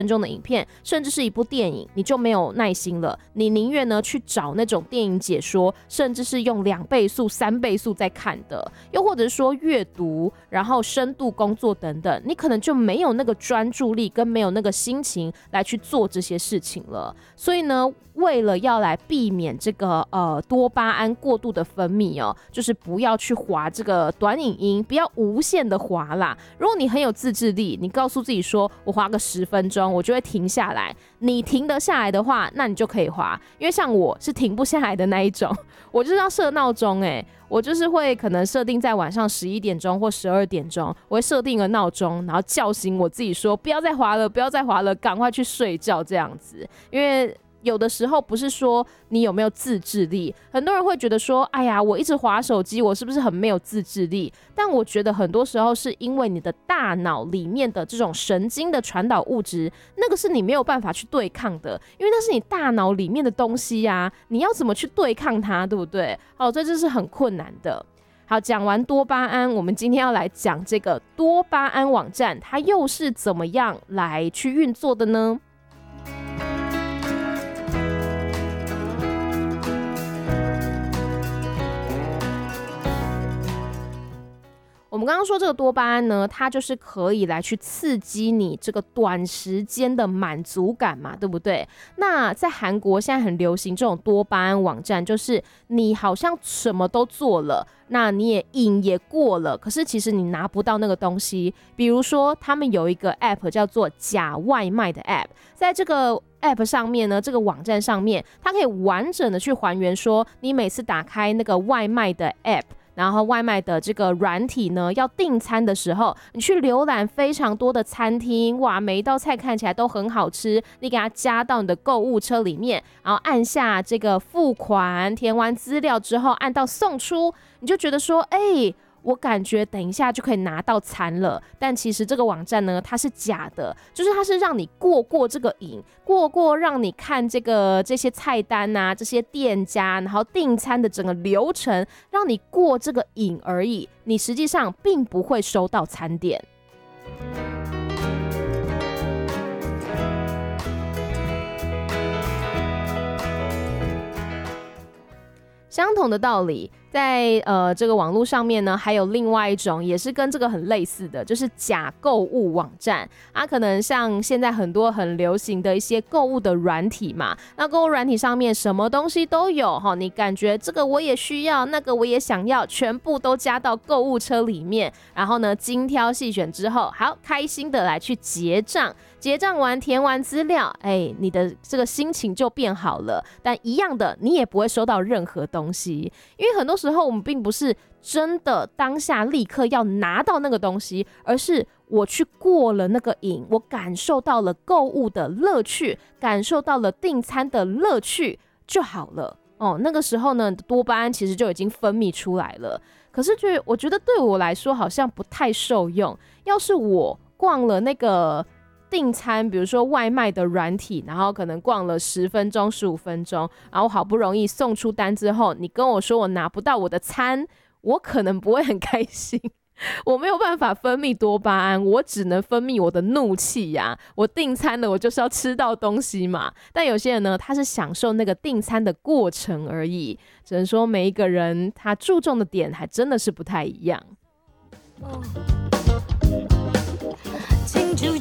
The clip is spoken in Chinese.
分钟的影片，甚至是一部电影，你就没有耐心了。你宁愿呢去找那种电影解说，甚至是用2倍速、3倍速在看的，又或者说阅读，然后深度工作等等，你可能就没有那个专注力跟没有那个心情来去做这些事情了。所以呢，为了要来避免这个多巴胺过度的分泌哦，就是不要去滑这个短影音，不要无限的滑啦。如果你很有自制力，你告诉自己说我滑个10分钟我就会停下来，你停得下来的话，那你就可以滑。因为像我是停不下来的那一种，我就是要设闹钟我就是会可能设定在晚上11点钟或12点钟，我会设定个闹钟，然后叫醒我自己说不要再滑了，不要再滑了，赶快去睡觉这样子。因为有的时候不是说你有没有自制力，很多人会觉得说哎呀我一直滑手机我是不是很没有自制力，但我觉得很多时候是因为你的大脑里面的这种神经的传导物质，那个是你没有办法去对抗的，因为那是你大脑里面的东西啊，你要怎么去对抗它，对不对？好，这是很困难的。好，讲完多巴胺，我们今天要来讲这个多巴胺网站，它又是怎么样来去运作的呢？我们刚刚说这个多巴胺呢，它就是可以来去刺激你这个短时间的满足感嘛，对不对？那在韩国现在很流行这种多巴胺网站，就是你好像什么都做了，那你也瘾也过了，可是其实你拿不到那个东西。比如说他们有一个 app 叫做假外卖的 app， 在这个app 上面呢，这个网站上面，它可以完整的去还原说你每次打开那个外卖的 app，然后外卖的这个软体呢，要订餐的时候，你去浏览非常多的餐厅，哇，每一道菜看起来都很好吃，你给它加到你的购物车里面，然后按下这个付款，填完资料之后按到送出，你就觉得说我感觉等一下就可以拿到餐了，但其实这个网站呢，它是假的，就是它是让你过这个瘾，过让你看这些菜单啊，这些店家，然后订餐的整个流程，让你过这个瘾而已，你实际上并不会收到餐点。相同的道理，在这个网络上面呢，还有另外一种也是跟这个很类似的，就是假购物网站。可能像现在很多很流行的一些购物的软体嘛，那购物软体上面什么东西都有你感觉这个我也需要，那个我也想要，全部都加到购物车里面，然后呢精挑细选之后，好开心的来去结账。结账完填完资料，你的这个心情就变好了，但一样的你也不会收到任何东西，因为很多时候我们并不是真的当下立刻要拿到那个东西，而是我去过了那个瘾，我感受到了购物的乐趣，感受到了订餐的乐趣就好了那个时候呢，多巴胺其实就已经分泌出来了。可是我觉得对我来说好像不太受用，要是我逛了那个订餐，比如说外卖的软体，然后可能逛了10分钟、15分钟，然后好不容易送出单之后，你跟我说我拿不到我的餐，我可能不会很开心。我没有办法分泌多巴胺，我只能分泌我的怒气呀。我订餐了，我就是要吃到东西嘛。但有些人呢，他是享受那个订餐的过程而已。只能说每一个人他注重的点还真的是不太一样。